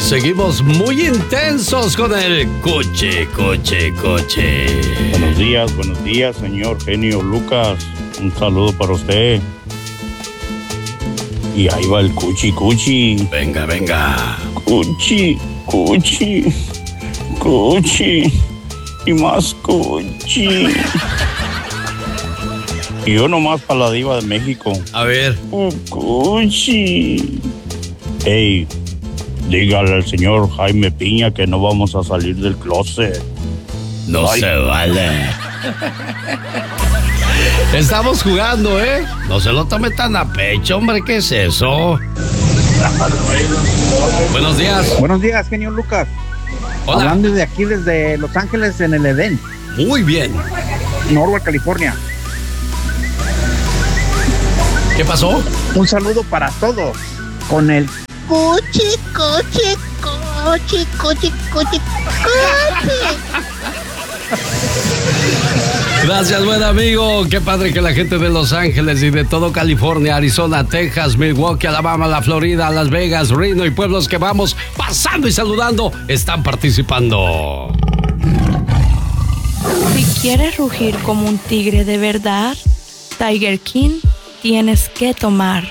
seguimos muy intensos con el coche. Buenos días, señor genio Lucas. Un saludo para usted. Y ahí va el cuchi. Venga. Cuchi. Y más cuchi. Y yo nomás para la diva de México. A ver. Cuchi. Ey, dígale al señor Jaime Piña que no vamos a salir del closet. No se vale. Estamos jugando, ¿eh? No se lo tome tan a pecho, hombre. ¿Qué es eso? Buenos días. Buenos días, genio Lucas. Hola. Hablando de aquí, desde Los Ángeles, en el Edén. Muy bien. Norwalk, California. ¿Qué pasó? Un saludo para todos. Con el Cuchi. Gracias, buen amigo. Qué padre que la gente de Los Ángeles y de todo California, Arizona, Texas, Milwaukee, Alabama, la Florida, Las Vegas, Reno y pueblos que vamos pasando y saludando están participando. Si quieres rugir como un tigre de verdad, Tiger King tienes que tomar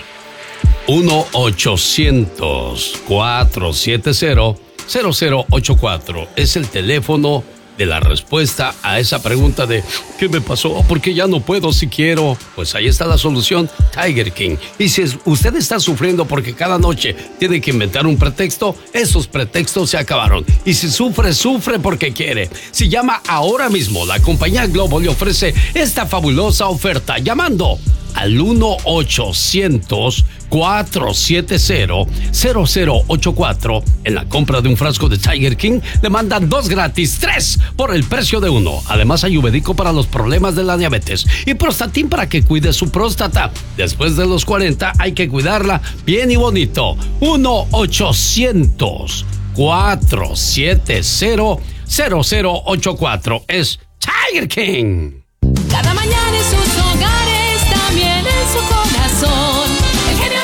1-800-470-0084 es el teléfono de la respuesta a esa pregunta de ¿qué me pasó? ¿Por qué ya no puedo si quiero? Pues ahí está la solución, Tiger King. Y si usted está sufriendo porque cada noche tiene que inventar un pretexto, esos pretextos se acabaron. Y si sufre porque quiere. Si llama ahora mismo, la compañía Globo le ofrece esta fabulosa oferta llamando al 1-800-470-0084. En la compra de un frasco de Tiger King le mandan 2 gratis, 3 por el precio de 1. Además hay Ubedico para los problemas de la diabetes y Prostatin para que cuide su próstata. Después de los 40 hay que cuidarla bien y bonito. 1-800-470-0084 es Tiger King. Cada mañana en sus hogares, también en su corazón, el genio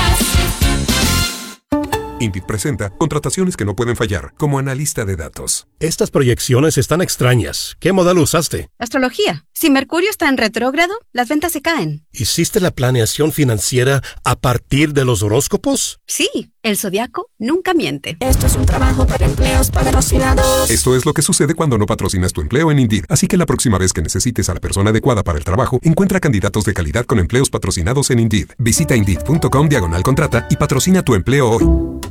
Lucas. Indeed presenta contrataciones que no pueden fallar, como analista de datos. Estas proyecciones están extrañas. ¿Qué modelo usaste? Astrología. Si Mercurio está en retrógrado, las ventas se caen. ¿Hiciste la planeación financiera a partir de los horóscopos? Sí, el zodiaco nunca miente. Esto es un trabajo para empleos patrocinados. Esto es lo que sucede cuando no patrocinas tu empleo en Indeed. Así que la próxima vez que necesites a la persona adecuada para el trabajo, encuentra candidatos de calidad con empleos patrocinados en Indeed. Visita Indeed.com/contrata y patrocina tu empleo hoy.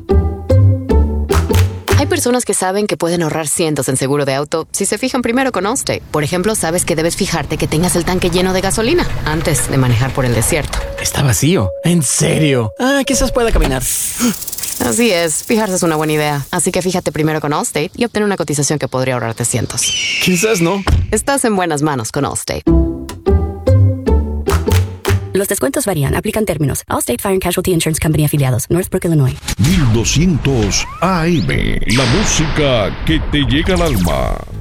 Hay personas que saben que pueden ahorrar cientos en seguro de auto si se fijan primero con Allstate. Por ejemplo, sabes que debes fijarte que tengas el tanque lleno de gasolina antes de manejar por el desierto. Está vacío. ¿En serio? Quizás pueda caminar. Así es, fijarse es una buena idea. Así que fíjate primero con Allstate y obtén una cotización que podría ahorrarte cientos. Quizás no. Estás en buenas manos con Allstate. Los descuentos varían. Aplican términos. Allstate Fire and Casualty Insurance Company afiliados. Northbrook, Illinois. 1200 AM. La música que te llega al alma.